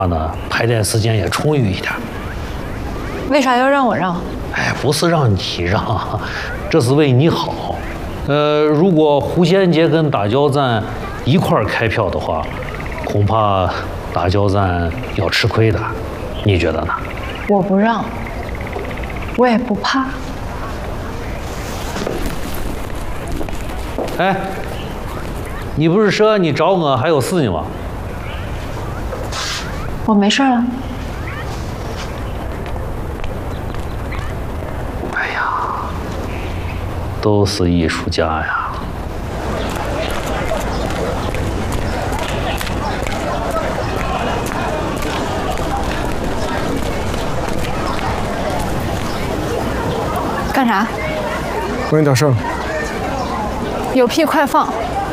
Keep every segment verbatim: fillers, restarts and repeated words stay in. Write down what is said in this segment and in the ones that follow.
呢，排练时间也充裕一点。 为啥要让我让？ 哎，不是让你让，这是为你好。呃，如果狐仙节跟打交站一块儿开票的话，恐怕打交站要吃亏的，你觉得呢？ 我不让，我也不怕。 哎，你不是说你找我还有事呢吗？ 我没事了。 哎呀，都是艺术家呀。 干啥？ 我有点事儿。 有屁快放！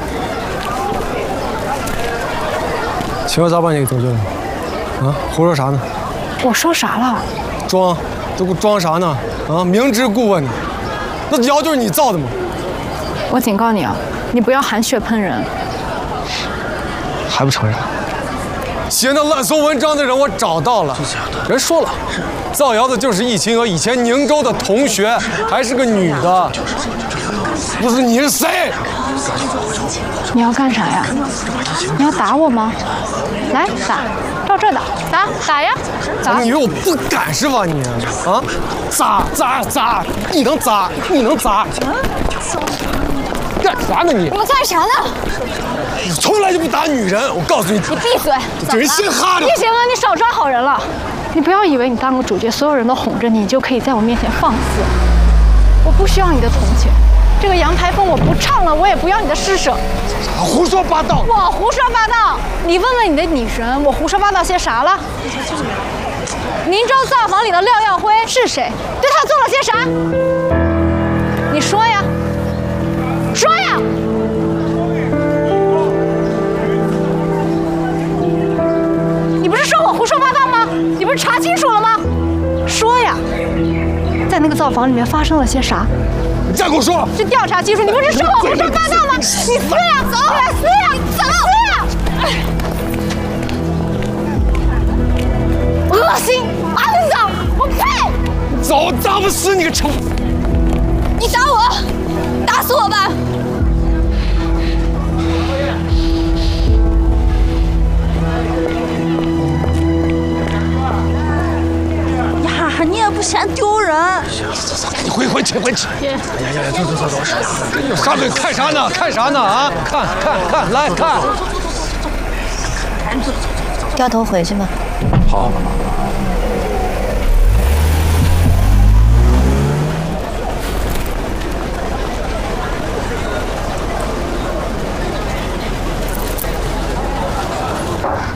媳妇咋把你给找进来？啊，胡说啥呢？ 我说啥了？ 装，都给我装啥呢？啊，明知故问的，那窑就是你造的吗？ 我警告你啊，你不要含血喷人。 还不承认？写那烂俗文章的人我找到了，人说了，造谣的就是易秦娥，以前宁州的同学，还是个女的。不是你是谁？ 你要干啥呀？你要打我吗？来打，照这打，打打呀！打！ 你以为我不敢是吧你？啊？咋咋咋？你能咋？你能咋？干啥呢你？ 你们干啥呢？ 你从来就不打女人，我告诉你。 你闭嘴！ 给人先哈着。 你行了，你少装好人了。你不要以为你当个主角，所有人都哄着你，你就可以在我面前放肆。我不需要你的同情。这个羊排风我不唱了，我也不要你的施舍。 胡说八道！ 我胡说八道？你问问你的女神，我胡说八道些啥了？宁州灶房里的廖耀辉是谁？对他做了些啥？你说呀，说呀！你不是说我胡说八道吗？你不是查清楚了吗？说呀，在那个灶房里面发生了些啥？ 你再给我说！ 是调查技术，你不是说我胡说八道吗？你撕呀，走，撕呀，走，撕呀！恶心，肮脏，我呸！ 走，打不死你个臭！ 你打我，打死我吧！ 呀，你也不嫌丢人。 你回回去回去。哎呀呀呀，走走走走，有啥嘴看啥呢？看啥呢？啊，看看看，来看。 掉头回去吧。 好。